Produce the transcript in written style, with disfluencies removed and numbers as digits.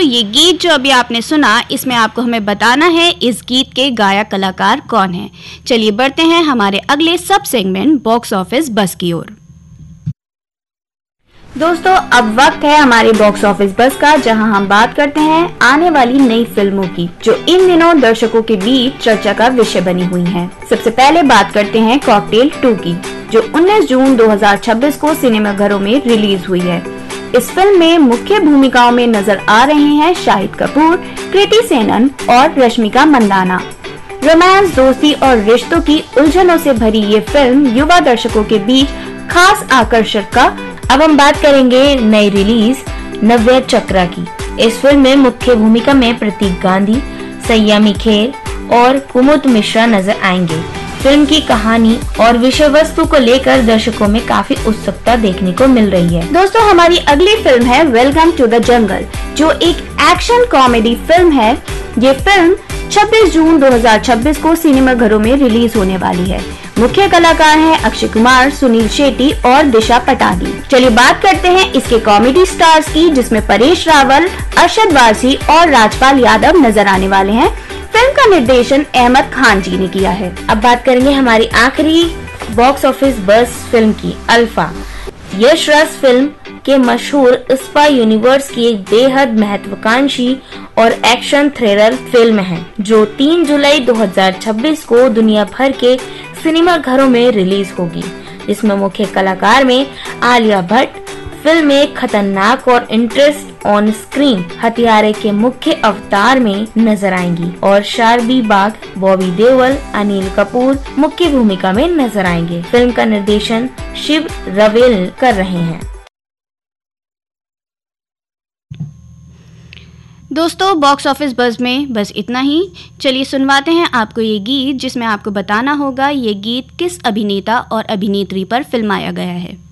ये गीत जो अभी आपने सुना, इसमें आपको हमें बताना है इस गीत के गायक कलाकार कौन है। चलिए बढ़ते हैं हमारे अगले सब सेगमेंट बॉक्स ऑफिस बस की ओर। दोस्तों, अब वक्त है हमारे बॉक्स ऑफिस बस का, जहां हम बात करते हैं आने वाली नई फिल्मों की जो इन दिनों दर्शकों के बीच चर्चा का विषय बनी हुई हैं। सबसे पहले बात करते हैं कॉकटेल 2 की, जो 19 जून 2026 को सिनेमाघरों में रिलीज हुई है। इस फिल्म में मुख्य भूमिकाओं में नजर आ रहे हैं शाहिद कपूर, कृति सेनन और रश्मिका मंदाना। रोमांस, दोस्ती और रिश्तों की उलझनों से भरी ये फिल्म युवा दर्शकों के बीच खास आकर्षण का। अब हम बात करेंगे नई रिलीज नव्या चक्रा की। इस फिल्म में मुख्य भूमिका में प्रतीक गांधी, संयमी खेर और कुमुद मिश्रा नजर आएंगे। फिल्म की कहानी और विषय वस्तु को लेकर दर्शकों में काफी उत्सुकता देखने को मिल रही है। दोस्तों, हमारी अगली फिल्म है वेलकम टू द जंगल, जो एक एक्शन कॉमेडी फिल्म है। ये फिल्म 26 जून 2026 को सिनेमाघरों में रिलीज होने वाली है। मुख्य कलाकार हैं अक्षय कुमार, सुनील शेट्टी और दिशा पटानी। चलिए बात करते हैं इसके कॉमेडी स्टार्स की, जिसमें परेश रावल, अरशद वारसी और राजपाल यादव नजर आने वाले हैं। फिल्म का निर्देशन अहमद खान जी ने किया है। अब बात करेंगे हमारी आखिरी बॉक्स ऑफिस बस फिल्म की, अल्फा। यश राज फिल्म के मशहूर स्पाई यूनिवर्स की एक बेहद महत्वाकांक्षी और एक्शन थ्रिलर फिल्म है, जो 3 जुलाई 2026 को दुनिया भर के सिनेमा घरों में रिलीज होगी। जिसमें मुख्य कलाकार में आलिया भट्ट फिल्म में खतरनाक और इंटरेस्ट ऑन स्क्रीन हथियारे के मुख्य अवतार में नजर आएंगी और शारबी बाग, बॉबी देओल, अनिल कपूर मुख्य भूमिका में नजर आएंगे। फिल्म का निर्देशन शिव रवेल कर रहे हैं। दोस्तों, बॉक्स ऑफिस बस में बस इतना ही। चलिए सुनवाते हैं आपको ये गीत, जिसमें आपको बताना होगा ये गीत किस अभिनेता और अभिनेत्री पर फिल्माया गया है।